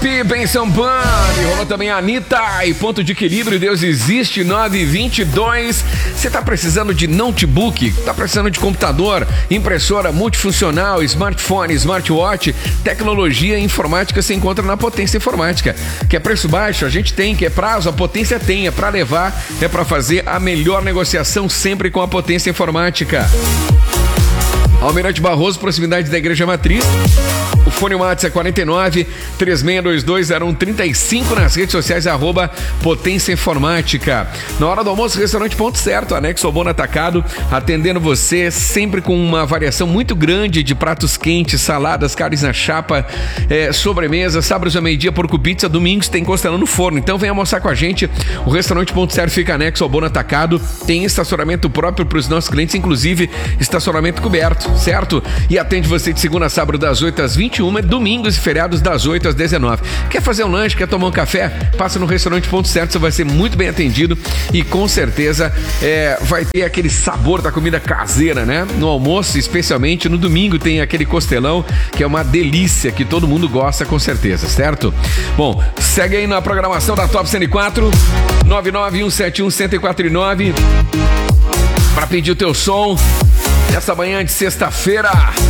Benção Bunny, rolou também a Anitta e Ponto de Equilíbrio, Deus Existe, 922. Você tá precisando de notebook, tá precisando de computador, impressora multifuncional, smartphone, smartwatch, tecnologia e informática se encontra na Potência Informática. Quer preço baixo? A gente tem. Quer prazo? A Potência tem. É pra levar, é pra fazer a melhor negociação sempre com a Potência Informática. Almirante Barroso, proximidade da Igreja Matriz. O fone WhatsApp é 49 36220135, nas redes sociais @Potência Informática. Na hora do almoço, restaurante Ponto Certo, anexo ao Bom Atacado, atendendo você sempre com uma variação muito grande de pratos quentes, saladas, carnes na chapa, sobremesa, sábados ao meio-dia, porco pizza, domingos tem costelão no forno. Então vem almoçar com a gente. O restaurante Ponto Certo fica anexo ao Bom Atacado, tem estacionamento próprio para os nossos clientes, inclusive estacionamento coberto, certo? E atende você de segunda a sábado das 8 às 21, domingos e feriados das 8 às 19. Quer fazer um lanche, quer tomar um café? Passa no restaurante Ponto Certo, você vai ser muito bem atendido e com certeza vai ter aquele sabor da comida caseira, né? No almoço, especialmente no domingo, tem aquele costelão que é uma delícia, que todo mundo gosta com certeza, certo? Bom, segue aí na programação da Top 104 991711049 para pedir o teu som nessa manhã de sexta-feira.